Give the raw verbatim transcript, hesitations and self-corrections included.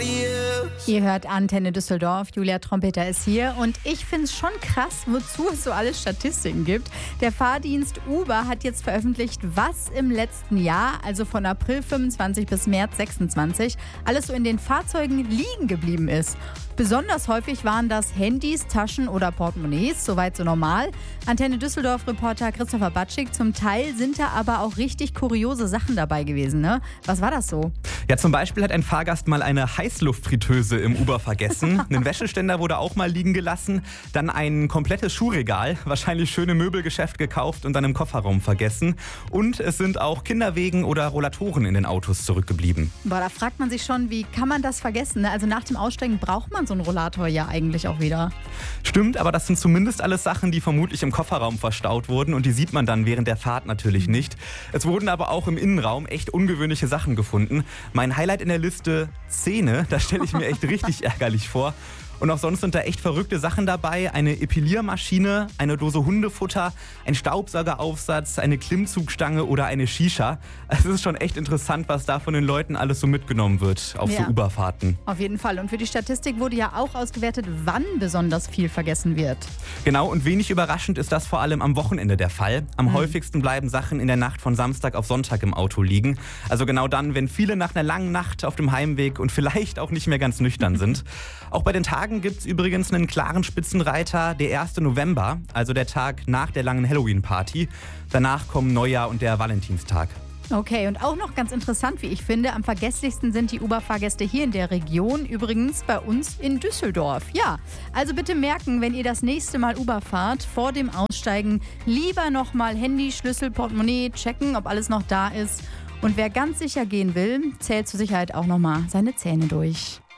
nobody else. Ihr hört Antenne Düsseldorf, Julia Trompeter ist hier und ich finde es schon krass, wozu es so alles Statistiken gibt. Der Fahrdienst Uber hat jetzt veröffentlicht, was im letzten Jahr, also von April fünfundzwanzig bis März sechsundzwanzig, alles so in den Fahrzeugen liegen geblieben ist. Besonders häufig waren das Handys, Taschen oder Portemonnaies, soweit so normal. Antenne Düsseldorf-Reporter Christopher Batschik, zum Teil sind da aber auch richtig kuriose Sachen dabei gewesen, ne? Was war das so? Ja, zum Beispiel hat ein Fahrgast mal eine Heißluftfritteuse im Uber vergessen. Ein Wäscheständer wurde auch mal liegen gelassen. Dann ein komplettes Schuhregal, wahrscheinlich schön im Möbelgeschäft gekauft und dann im Kofferraum vergessen. Und es sind auch Kinderwegen oder Rollatoren in den Autos zurückgeblieben. Boah, da fragt man sich schon, wie kann man das vergessen? Ne? Also nach dem Aussteigen braucht man so einen Rollator ja eigentlich auch wieder. Stimmt, aber das sind zumindest alles Sachen, die vermutlich im Kofferraum verstaut wurden und die sieht man dann während der Fahrt natürlich nicht. Es wurden aber auch im Innenraum echt ungewöhnliche Sachen gefunden. Mein Highlight in der Liste: Zähne. Das stelle ich mir echt richtig ärgerlich vor. Und auch sonst sind da echt verrückte Sachen dabei. Eine Epiliermaschine, eine Dose Hundefutter, ein Staubsaugeraufsatz, eine Klimmzugstange oder eine Shisha. Also es ist schon echt interessant, was da von den Leuten alles so mitgenommen wird auf Ja. so Uberfahrten. Auf jeden Fall. Und für die Statistik wurde ja auch ausgewertet, wann besonders viel vergessen wird. Genau, und wenig überraschend ist das vor allem am Wochenende der Fall. Am Mhm. häufigsten bleiben Sachen in der Nacht von Samstag auf Sonntag im Auto liegen. Also genau dann, wenn viele nach einer langen Nacht auf dem Heimweg und vielleicht auch nicht mehr ganz nüchtern sind. Auch bei den Tagen gibt es übrigens einen klaren Spitzenreiter, der erste November, also der Tag nach der langen Halloween-Party. Danach kommen Neujahr und der Valentinstag. Okay, und auch noch ganz interessant, wie ich finde, am vergesslichsten sind die Uber-Fahrgäste hier in der Region, übrigens bei uns in Düsseldorf. Ja, also bitte merken, wenn ihr das nächste Mal Uber fahrt, vor dem Aussteigen lieber nochmal Handy, Schlüssel, Portemonnaie checken, ob alles noch da ist. Und wer ganz sicher gehen will, zählt zur Sicherheit auch nochmal seine Zähne durch.